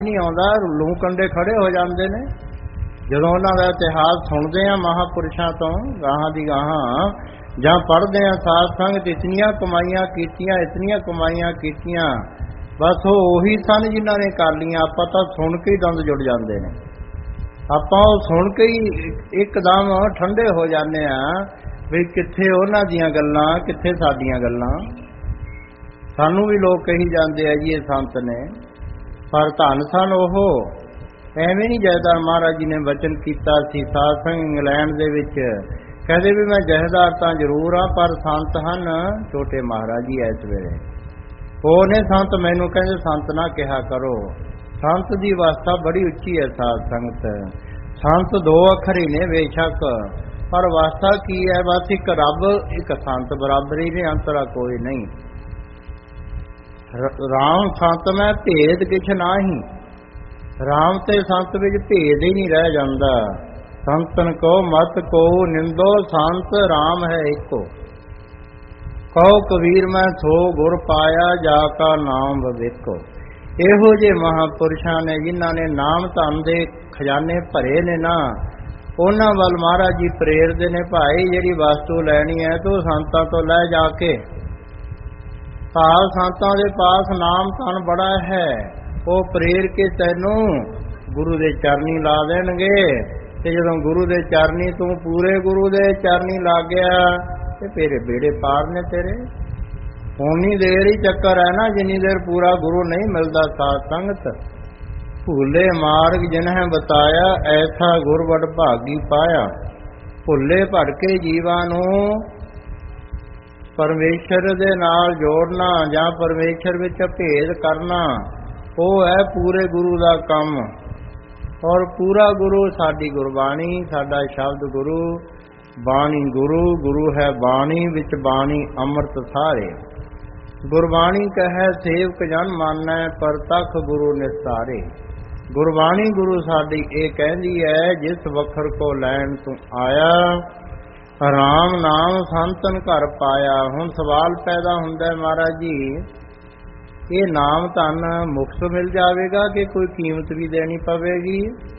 नहीं आउंदा, लूह कंडे खड़े हो जाते ने ਜਦੋਂ ਉਹਨਾਂ ਦਾ ਇਤਿਹਾਸ ਸੁਣਦੇ ਆ ਮਹਾਂਪੁਰਸ਼ਾਂ ਤੋਂ ਗਾਹਾਂ ਦੀ ਗਾਹਾਂ, ਜਾਂ ਪੜ੍ਹਦੇ ਆ ਸਾਧ ਸੰਗਤ ਇਤਨੀਆਂ ਕਮਾਈਆਂ ਕੀਤੀਆਂ, ਬਸ ਉਹ ਉਹੀ ਸਨ ਜਿਨ੍ਹਾਂ ਨੇ ਕਰ ਲੀਆਂ। ਆਪਾਂ ਤਾਂ ਸੁਣ ਕੇ ਹੀ ਦੰਦ ਜੁੜ ਜਾਂਦੇ ਨੇ, ਆਪਾਂ ਉਹ ਸੁਣ ਕੇ ਹੀ ਇੱਕਦਮ ਠੰਡੇ ਹੋ ਜਾਂਦੇ ਆ ਵੀ ਕਿੱਥੇ ਉਹਨਾਂ ਦੀਆਂ ਗੱਲਾਂ, ਕਿੱਥੇ ਸਾਡੀਆਂ ਗੱਲਾਂ। ਸਾਨੂੰ ਵੀ ਲੋਕ ਕਹੀ ਜਾਂਦੇ ਆ ਜੀ ਇਹ ਸੰਤ ਨੇ, ਪਰ ਧੰਨ ਸਨ ਉਹ। ਐਵੇਂ ਨਹੀਂ ਜਥੇਦਾਰ ਮਹਾਰਾਜ ਜੀ ਨੇ ਵਚਨ ਕੀਤਾ ਸੀ ਸਾਧ ਸੰਗ ਇੰਗਲੈਂਡ ਦੇ ਵਿੱਚ, ਕਹਿੰਦੇ ਵੀ ਮੈਂ ਜਥੇਦਾਰ ਤਾਂ ਜ਼ਰੂਰ ਹਾਂ ਪਰ ਸੰਤ ਹਨ ਛੋਟੇ ਮਹਾਰਾਜ ਜੀ ਇਸ ਵੇਲੇ। ਉਹ ਨੇ ਸੰਤ, ਮੈਨੂੰ ਕਹਿੰਦੇ ਸੰਤ ਨਾ ਕਿਹਾ ਕਰੋ, ਸੰਤ ਦੀ ਅਵਸਥਾ ਬੜੀ ਉੱਚੀ ਹੈ ਸਾਧ ਸੰਗਤ। ਸੰਤ ਦੋ ਅੱਖਰ ਹੀ ਨੇ ਬੇਸ਼ੱਕ, ਪਰ ਅਵਸਥਾ ਕੀ ਹੈ? ਬਸ ਇੱਕ ਰੱਬ ਇੱਕ ਸੰਤ ਬਰਾਬਰ ਹੀ ਨੇ, ਅੰਤਰਾ ਕੋਈ ਨਹੀਂ। ਰਾਮ ਸੰਤ ਮੈਂ ਭੇਦ ਕਿਛ ਨਾਹੀ, ਰਾਮ ਤੇ ਸੰਤ ਵਿੱਚ ਭੇਦ ਹੀ ਨਹੀਂ ਰਹਿ ਜਾਂਦਾ। ਸੰਤਨ ਕੋ ਮਤ ਕੋ ਨਿੰਦੋ, ਸੰਤ ਰਾਮ ਹੈ ਇੱਕੋ। ਕਹੋ ਕਬੀਰ ਮੈਂ ਸੋ ਗੁਰ ਪਾਇਆ, ਜਾ ਕਾ ਨਾਮ ਵਿਵੇਕੋ। ਇਹੋ ਜਿਹੇ ਮਹਾਂਪੁਰਸ਼ਾਂ ਨੇ ਜਿਨ੍ਹਾਂ ਨੇ ਨਾਮ ਧਨ ਦੇ ਖਜ਼ਾਨੇ ਭਰੇ ਨੇ ਨਾ, ਉਹਨਾਂ ਵੱਲ ਮਹਾਰਾਜ ਜੀ ਪ੍ਰੇਰਦੇ ਨੇ, ਭਾਈ ਜਿਹੜੀ ਵਸਤੂ ਲੈਣੀ ਹੈ ਤੂੰ ਸੰਤਾਂ ਤੋਂ ਲੈ ਜਾ ਕੇ। ਭਾਵ ਸੰਤਾਂ ਦੇ ਪਾਸ ਨਾਮ ਧਨ ਬੜਾ ਹੈ, ਉਹ ਪ੍ਰੇਰ ਕੇ ਤੈਨੂੰ ਗੁਰੂ ਦੇ ਚਰਨੀ ਲਾ ਦੇਣਗੇ। ਤੇ ਜਦੋਂ ਗੁਰੂ ਦੇ ਚਰਨੀ ਤੂੰ ਪੂਰੇ ਗੁਰੂ ਦੇ ਚਰਨੀ ਲੱਗ ਗਿਆ ਤੇ ਤੇਰੇ ਬੇੜੇ ਪਾਰ ਨੇ ਤੇਰੇ। ਉਨੀ ਦੇਰ ਹੀ ਚੱਕਰ ਹੈ ਨਾ ਜਿੰਨੀ ਦੇਰ ਪੂਰਾ ਗੁਰੂ ਨਹੀਂ ਮਿਲਦਾ। ਸਾਧ ਸੰਗਤ ਭੁੱਲੇ ਮਾਰਗ ਜਿਨਹਿ ਬਤਾਇਆ, ਐਸਾ ਗੁਰ ਵਡ ਭਾਗੀ ਪਾਇਆ। ਭੁੱਲੇ ਭਟਕੇ ਜੀਵਾਂ ਨੂੰ ਪਰਮੇਸ਼ਰ ਦੇ ਨਾਲ ਜੋੜਨਾ ਜਾਂ ਪਰਮੇਸ਼ਰ ਵਿੱਚ ਭੇਦ ਕਰਨਾ, ਉਹ ਹੈ ਪੂਰੇ ਗੁਰੂ ਦਾ ਕੰਮ। ਔਰ ਪੂਰਾ ਗੁਰੂ ਸਾਡੀ ਗੁਰਬਾਣੀ, ਸਾਡਾ ਸ਼ਬਦ ਗੁਰੂ, ਬਾਣੀ ਗੁਰੂ, ਗੁਰੂ ਹੈ ਬਾਣੀ ਵਿੱਚ ਬਾਣੀ ਅੰਮ੍ਰਿਤ ਸਾਰੇ। ਗੁਰਬਾਣੀ ਕਹੈ ਸੇਵਕ ਜਨ ਮਾਨੈ, ਪਰਤਖ ਗੁਰੂ ਨਿਸਤਾਰੇ। ਗੁਰਬਾਣੀ ਗੁਰੂ ਸਾਡੀ ਇਹ ਕਹਿੰਦੀ ਹੈ, ਜਿਸ ਵਖਰ ਕੋ ਲੈਣ ਤੂੰ ਆਇਆ, ਰਾਮ ਨਾਮ ਸੰਤਨ ਘਰ ਪਾਇਆ। ਹੁਣ ਸਵਾਲ ਪੈਦਾ ਹੁੰਦਾ ਮਹਾਰਾਜ ਜੀ, ਇਹ ਨਾਮ ਧਨ ਮੁਫਤ ਮਿਲ ਜਾਵੇਗਾ ਕਿ ਕੋਈ ਕੀਮਤ ਵੀ ਦੇਣੀ ਪਵੇਗੀ?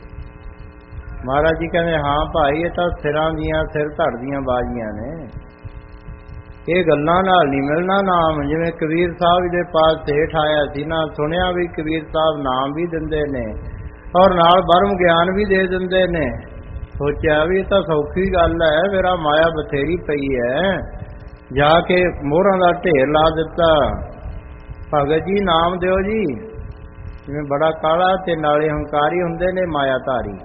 ਮਹਾਰਾਜ ਜੀ ਕਹਿੰਦੇ ਹਾਂ ਭਾਈ, ਇਹ ਤਾਂ ਸਿਰਾਂ ਦੀਆਂ ਸਿਰ ਧੜ ਦੀਆਂ ਬਾਜ਼ੀਆਂ ਨੇ, ਇਹ ਗੱਲਾਂ ਨਾਲ ਨਹੀਂ ਮਿਲਣਾ ਨਾਮ। ਜਿਵੇਂ ਕਬੀਰ ਸਾਹਿਬ ਦੇ ਪਾਸ ਸੇਠ ਆਇਆ ਸੀ ਨਾ, ਸੁਣਿਆ ਵੀ ਕਬੀਰ ਸਾਹਿਬ ਨਾਮ ਵੀ ਦਿੰਦੇ ਨੇ ਔਰ ਨਾਲ ਬਰਮ ਗਿਆਨ ਵੀ ਦੇ ਦਿੰਦੇ ਨੇ। ਸੋਚਿਆ ਵੀ ਇਹ ਤਾਂ ਸੌਖੀ ਗੱਲ ਹੈ, ਮੇਰਾ ਮਾਇਆ ਬਥੇਰੀ ਪਈ ਹੈ। ਜਾ ਕੇ ਮੋਹਰਾਂ ਦਾ ਢੇਰ ਲਾ ਦਿੱਤਾ, ਭਗਤ ਜੀ ਨਾਮ ਦਿਓ ਜੀ। ਜਿਵੇਂ ਬੜਾ ਕਾਲਾ ਤੇ ਨਾਲੇ ਹੰਕਾਰੀ ਹੁੰਦੇ ਨੇ ਮਾਇਆ ਧਾਰੀ,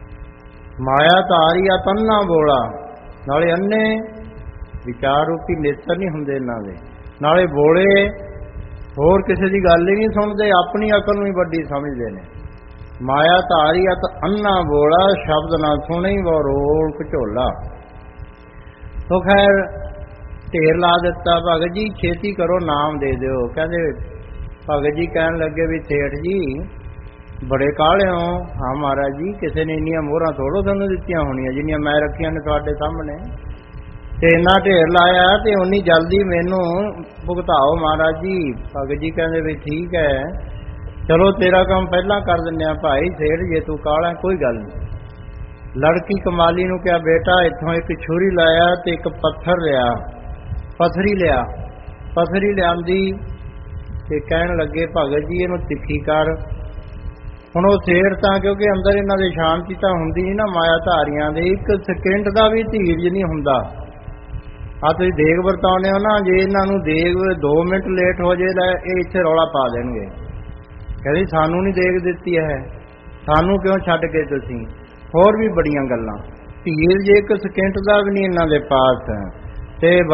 ਮਾਇਆ ਧਾਰੀ ਆ ਤੰਨਾ ਬੋਲਾ, ਨਾਲੇ ਅੰਨੇ ਵਿਚਾਰ ਰੂਪੀ ਨੇਤਰ ਨਹੀਂ ਹੁੰਦੇ ਇਹਨਾਂ ਦੇ, ਨਾਲੇ ਬੋਲੇ, ਹੋਰ ਕਿਸੇ ਦੀ ਗੱਲ ਹੀ ਨਹੀਂ ਸੁਣਦੇ, ਆਪਣੀ ਅਕਲ ਨੂੰ ਹੀ ਵੱਡੀ ਸਮਝਦੇ ਨੇ। ਮਾਇਆ ਧਾਰੀ ਆ ਤਾਂ ਅੰਨਾ ਬੋਲਾ, ਸ਼ਬਦ ਨਾ ਸੁਣੀ ਵੋ ਰੋਲ ਘਚੋਲਾ। ਤੋ ਖੈਰ ਢੇਰ ਲਾ ਦਿੱਤਾ, ਭਗਤ ਜੀ ਛੇਤੀ ਕਰੋ ਨਾਮ ਦੇ ਦਿਓ। ਕਹਿੰਦੇ ਭਗਤ ਜੀ ਕਹਿਣ ਲੱਗੇ ਵੀ ਸੇਠ ਜੀ ਬੜੇ ਕਾਹਲੇ ਹੋ। ਹਾਂ ਮਹਾਰਾਜ ਜੀ, ਕਿਸੇ ਨੇ ਇੰਨੀਆਂ ਮੋਹਰਾਂ ਥੋੜੋ ਤੁਹਾਨੂੰ ਦਿੱਤੀਆਂ ਹੋਣੀਆਂ ਜਿੰਨੀਆਂ ਮੈਂ ਰੱਖੀਆਂ ਨੇ ਤੁਹਾਡੇ ਸਾਹਮਣੇ, ਤੇ ਇੰਨਾ ਢੇਰ ਲਾਇਆ ਤੇ ਉਨੀ ਜਲਦੀ ਮੈਨੂੰ ਭੁਗਤਾਓ ਮਹਾਰਾਜ ਜੀ। ਭਗਤ ਜੀ ਕਹਿੰਦੇ ਵੀ ਠੀਕ ਹੈ, ਚਲੋ ਤੇਰਾ ਕੰਮ ਪਹਿਲਾਂ ਕਰ ਦਿੰਦੇ ਆ ਭਾਈ ਸੇਠ, ਜੇ ਤੂੰ ਕਾਹਲਾ ਕੋਈ ਗੱਲ ਨਹੀਂ। ਲੜਕੀ ਕਮਾਲੀ ਨੂੰ ਕਿਹਾ ਬੇਟਾ ਇੱਥੋਂ ਇੱਕ ਛੁਰੀ ਲਾਇਆ ਤੇ ਇੱਕ ਪੱਥਰ ਲਿਆ, ਪੱਥਰੀ ਲਿਆਂਦੀ ਤੇ ਕਹਿਣ ਲੱਗੇ ਭਗਤ ਜੀ ਇਹਨੂੰ ਤਿੱਖੀ ਕਰ। ਹੁਣ ਉਹ ਸੇਠ ਤਾਂ ਕਿਉਂਕਿ ਅੰਦਰ ਇਹਨਾਂ ਦੇ ਸ਼ਾਂਤੀ ਤਾਂ ਹੁੰਦੀ ਨਹੀਂ ਨਾ, ਮਾਇਆ ਧਾਰੀਆਂ ਦੇ ਇੱਕ ਸਕਿੰਟ ਦਾ ਵੀ ਧੀਰਜ ਨਹੀਂ ਹੁੰਦਾ। ਆ ਤੁਸੀਂ ਦੇਗ ਵਰਤਾਉਂਦੇ ਹੋ ਨਾ, ਜੇ ਇਹਨਾਂ ਨੂੰ ਦੇਗ 2 ਮਿੰਟ ਲੇਟ ਹੋ ਜੇ ਲੈ ਇਹ ਇੱਥੇ ਰੌਲਾ ਪਾ ਦੇਣਗੇ, ਕਹਿੰਦੇ ਸਾਨੂੰ ਨਹੀਂ ਦੇਗ ਦਿੱਤੀ ਹੈ, ਸਾਨੂੰ ਕਿਉਂ ਛੱਡ ਕੇ ਤੁਸੀਂ। ਹੋਰ ਵੀ ਬੜੀਆਂ ਗੱਲਾਂ, ਧੀਰਜ ਇੱਕ ਸਕਿੰਟ ਦਾ ਵੀ ਨਹੀਂ ਇਹਨਾਂ ਦੇ ਪਾਸ ਤੇ